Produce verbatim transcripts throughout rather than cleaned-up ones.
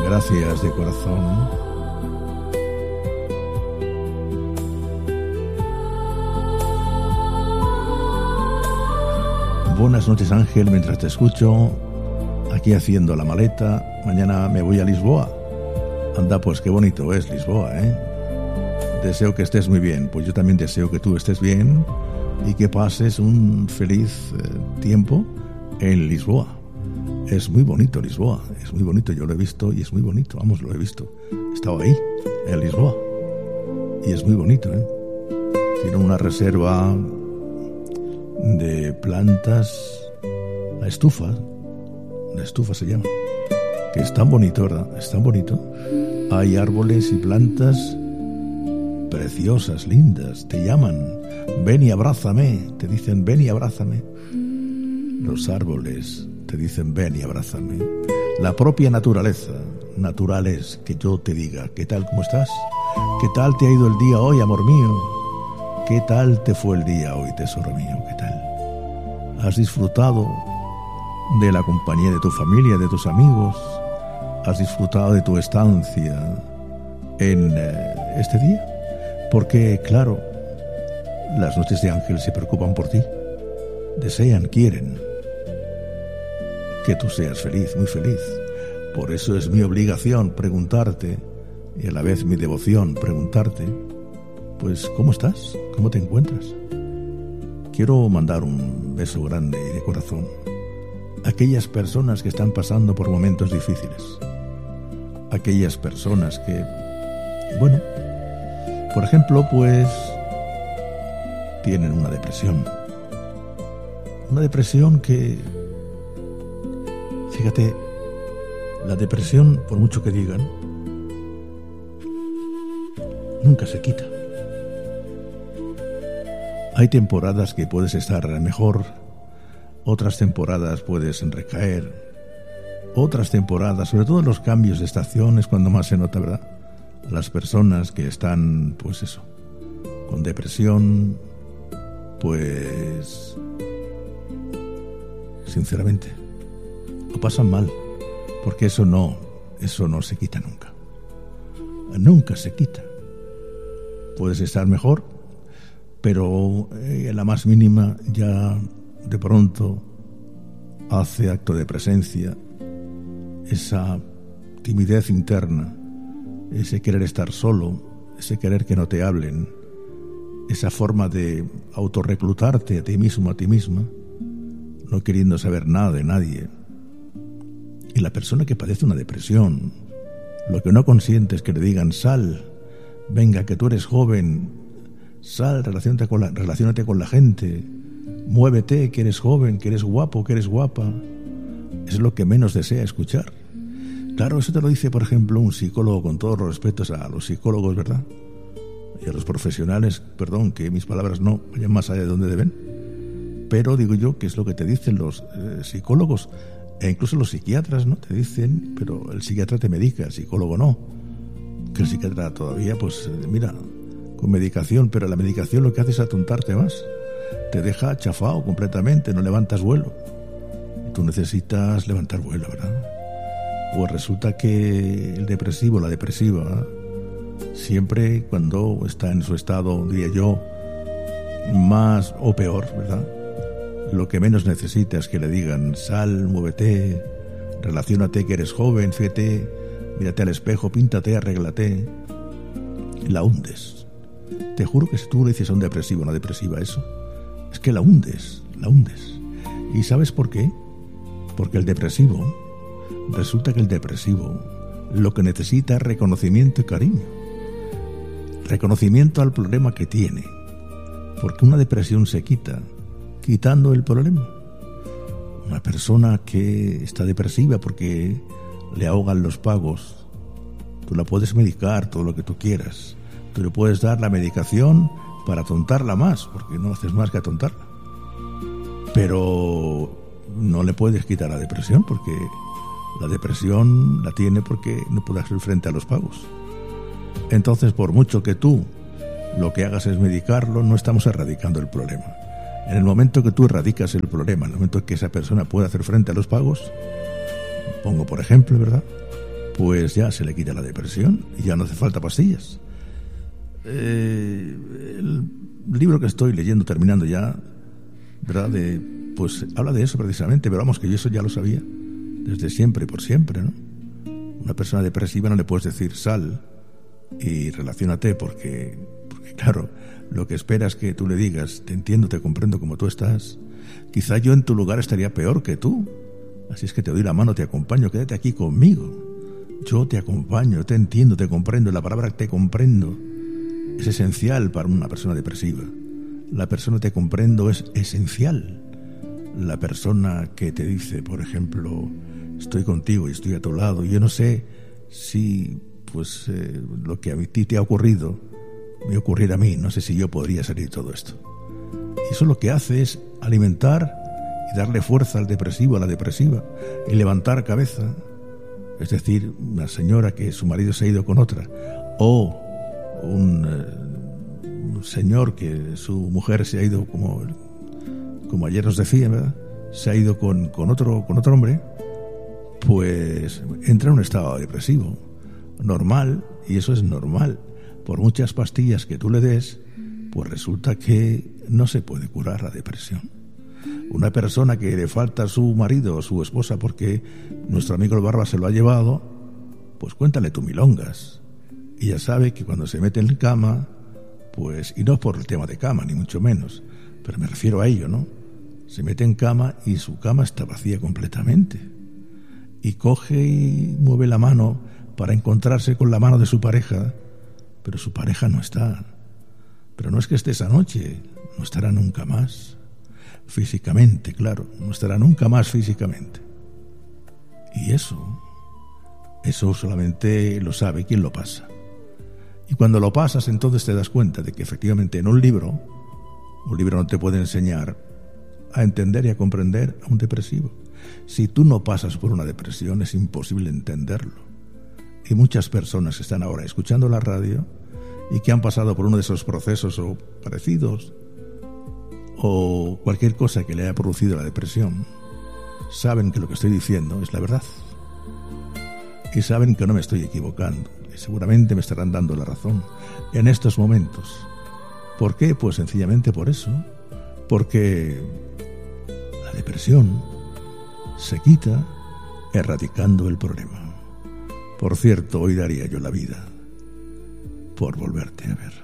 Gracias de corazón. Buenas noches, Ángel, mientras te escucho, aquí haciendo la maleta. Mañana me voy a Lisboa. Anda, pues qué bonito es Lisboa, ¿eh? Deseo que estés muy bien. Pues yo también deseo que tú estés bien y que pases un feliz eh, tiempo en Lisboa. Es muy bonito Lisboa, es muy bonito, yo lo he visto y es muy bonito, vamos, lo he visto. He estado ahí, en Lisboa, y es muy bonito, ¿eh? Tiene una reserva de plantas, la estufa, la estufa se llama, que es tan bonito, ¿verdad? Es tan bonito. Hay árboles y plantas preciosas, lindas, te llaman, ven y abrázame, te dicen ven y abrázame. Los árboles te dicen ven y abrázame. La propia naturaleza, natural es que yo te diga, ¿qué tal, cómo estás? ¿Qué tal te ha ido el día hoy, amor mío? ¿Qué tal te fue el día hoy, tesoro mío? ¿Qué tal? ¿Has disfrutado de la compañía de tu familia, de tus amigos? ¿Has disfrutado de tu estancia en eh, este día? Porque, claro, las noches de Ángel se preocupan por ti. Desean, quieren que tú seas feliz, muy feliz. Por eso es mi obligación preguntarte, y a la vez mi devoción preguntarte, pues, ¿cómo estás? ¿Cómo te encuentras? Quiero mandar un beso grande y de corazón a aquellas personas que están pasando por momentos difíciles. Aquellas personas que, bueno, por ejemplo, pues, tienen una depresión. Una depresión que, fíjate, la depresión, por mucho que digan, nunca se quita. Hay temporadas que puedes estar mejor, otras temporadas puedes recaer, otras temporadas, sobre todo en los cambios de estación, es cuando más se nota, ¿verdad? Las personas que están, pues eso, con depresión, pues, sinceramente, lo pasan mal, porque eso no, eso no se quita nunca. Nunca se quita. Puedes estar mejor, pero eh, la más mínima ya de pronto hace acto de presencia esa timidez interna, ese querer estar solo, ese querer que no te hablen, esa forma de autorreclutarte a ti mismo, a ti misma, no queriendo saber nada de nadie. Y la persona que padece una depresión, lo que no consiente es que le digan sal, venga, que tú eres joven, sal, relaciónate con la, relaciónate con la gente, muévete, que eres joven, que eres guapo, que eres guapa. Es lo que menos desea escuchar. Claro, eso te lo dice, por ejemplo, un psicólogo, con todos los respetos a los psicólogos, ¿verdad? Y a los profesionales, perdón, que mis palabras no vayan más allá de donde deben. Pero digo yo que es lo que te dicen los eh, psicólogos e incluso los psiquiatras, ¿no? Te dicen, pero el psiquiatra te medica, el psicólogo no. Que el psiquiatra todavía, pues, mira, con medicación, pero la medicación lo que hace es atontarte más. Te deja chafado completamente, no levantas vuelo. Y tú necesitas levantar vuelo, ¿verdad? Pues resulta que el depresivo, la depresiva, siempre cuando está en su estado, diría yo, más o peor, ¿verdad? Lo que menos necesita es que le digan sal, muévete, relaciónate, que eres joven, fíjate, mírate al espejo, píntate, arréglate. La hundes. Te juro que si tú le dices a un depresivo, una depresiva eso, es que la hundes, la hundes. ¿Y sabes por qué? Porque el depresivo, resulta que el depresivo lo que necesita es reconocimiento y cariño. Reconocimiento al problema que tiene. Porque una depresión se quita quitando el problema. Una persona que está depresiva porque le ahogan los pagos, tú la puedes medicar todo lo que tú quieras, tú le puedes dar la medicación para atontarla más, porque no haces más que atontarla, pero no le puedes quitar la depresión, porque la depresión la tiene porque no puede hacer frente a los pagos. Entonces, por mucho que tú lo que hagas es medicarlo, no estamos erradicando el problema. En el momento que tú erradicas el problema, en el momento que esa persona puede hacer frente a los pagos, pongo por ejemplo, ¿verdad? pues ya se le quita la depresión y ya no hace falta pastillas. Eh, el libro que estoy leyendo, terminando ya, ¿verdad? De, pues habla de eso precisamente, pero vamos, que yo eso ya lo sabía desde siempre y por siempre, ¿no? Una persona depresiva no le puedes decir sal y relaciónate porque, porque claro, lo que espera es que tú le digas te entiendo, te comprendo como tú estás. Quizá yo en tu lugar estaría peor que tú, así es que te doy la mano, te acompaño, quédate aquí conmigo. Yo te acompaño, te entiendo, te comprendo. La palabra te comprendo es esencial para una persona depresiva. La persona te comprendo es esencial. La persona que te dice, por ejemplo, estoy contigo y estoy a tu lado, yo no sé si pues eh, lo que a ti te ha ocurrido me ocurriera a mí, no sé si yo podría salir de todo esto. Y eso lo que hace es alimentar y darle fuerza al depresivo, a la depresiva, y levantar cabeza. Es decir, una señora que su marido se ha ido con otra, o un, eh, un señor que su mujer se ha ido, como, como ayer nos decía, ¿verdad? Se ha ido con, con, otro, con otro hombre, pues entra en un estado depresivo, normal, y eso es normal. Por muchas pastillas que tú le des, pues resulta que no se puede curar la depresión. Una persona que le falta a su marido o su esposa porque nuestro amigo el Barba se lo ha llevado, pues cuéntale tu milongas. Y ya sabe que cuando se mete en cama, pues, y no por el tema de cama, ni mucho menos, pero me refiero a ello, ¿no? Se mete en cama y su cama está vacía completamente. Y coge y mueve la mano para encontrarse con la mano de su pareja, pero su pareja no está. Pero no es que esté esa noche, no estará nunca más. Físicamente, claro, no estará nunca más físicamente. Y eso, eso solamente lo sabe quien lo pasa. Y cuando lo pasas, entonces te das cuenta de que efectivamente en un libro, un libro no te puede enseñar a entender y a comprender a un depresivo. Si tú no pasas por una depresión, es imposible entenderlo. Y muchas personas que están ahora escuchando la radio y que han pasado por uno de esos procesos o parecidos, o cualquier cosa que le haya producido la depresión, saben que lo que estoy diciendo es la verdad. Y saben que no me estoy equivocando. Y seguramente me estarán dando la razón en estos momentos. ¿Por qué? Pues sencillamente por eso. Porque la depresión se quita erradicando el problema. Por cierto, hoy daría yo la vida por volverte a ver.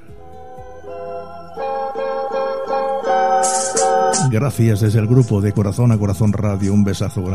Gracias desde el grupo de Corazón a Corazón Radio. Un besazo grande.